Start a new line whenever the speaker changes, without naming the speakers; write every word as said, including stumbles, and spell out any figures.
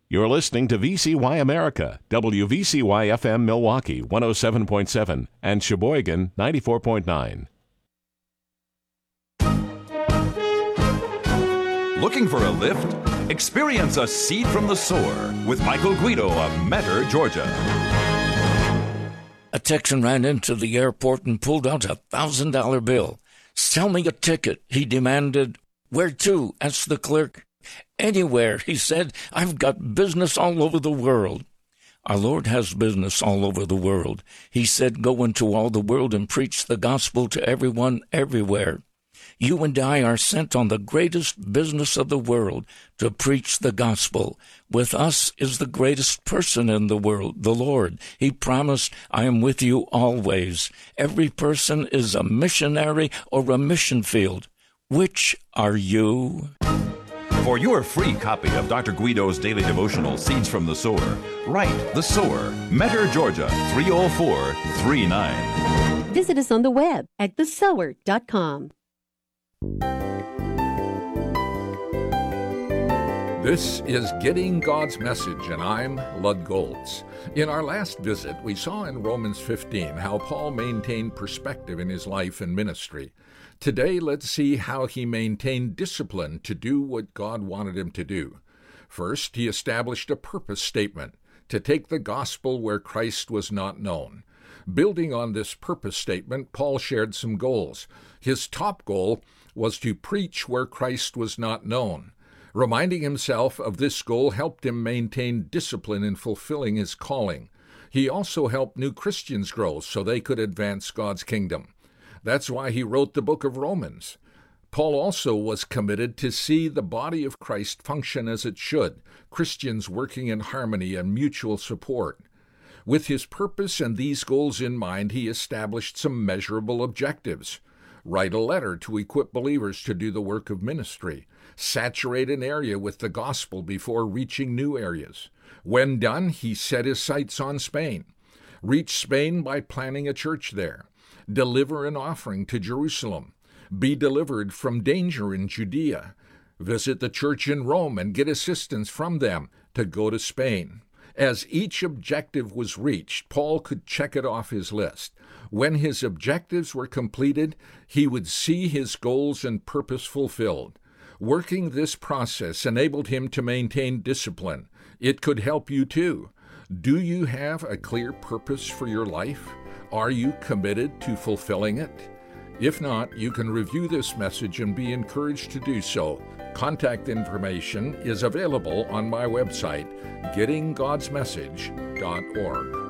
You're listening to V C Y America, W V C Y F M Milwaukee one oh seven point seven and Sheboygan ninety-four point nine.
Looking for a lift? Experience a seed from the sower with Michael Guido of Metter, Georgia.
A Texan ran into the airport and pulled out a one thousand dollar bill. "Sell me a ticket," he demanded. "Where to?" asked the clerk. "Anywhere," he said. "I've got business all over the world." Our Lord has business all over the world. He said, "Go into all the world and preach the gospel to everyone, everywhere." You and I are sent on the greatest business of the world to preach the gospel. With us is the greatest person in the world, the Lord. He promised, "I am with you always." Every person is a missionary or a mission field. Which are you?
For your free copy of Doctor Guido's daily devotional, Seeds from the Sower, write The Sower, Metter, Georgia, three oh four three nine.
Visit us on the web at the sower dot com.
This is Getting God's Message, and I'm Lud Goltz. In our last visit, we saw in Romans fifteen how Paul maintained perspective in his life and ministry. Today, let's see how he maintained discipline to do what God wanted him to do. First, he established a purpose statement, to take the gospel where Christ was not known. Building on this purpose statement, Paul shared some goals. His top goal was to preach where Christ was not known. Reminding himself of this goal helped him maintain discipline in fulfilling his calling. He also helped new Christians grow so they could advance God's kingdom. That's why he wrote the book of Romans. Paul also was committed to see the body of Christ function as it should, Christians working in harmony and mutual support. With his purpose and these goals in mind, he established some measurable objectives. Write a letter to equip believers to do the work of ministry. Saturate an area with the gospel before reaching new areas. When done, he set his sights on Spain. Reach Spain by planting a church there. Deliver an offering to Jerusalem. Be delivered from danger in Judea. Visit the church in Rome and get assistance from them to go to Spain. As each objective was reached, Paul could check it off his list. When his objectives were completed, he would see his goals and purpose fulfilled. Working this process enabled him to maintain discipline. It could help you too. Do you have a clear purpose for your life? Are you committed to fulfilling it? If not, you can review this message and be encouraged to do so. Contact information is available on my website, getting gods message dot org.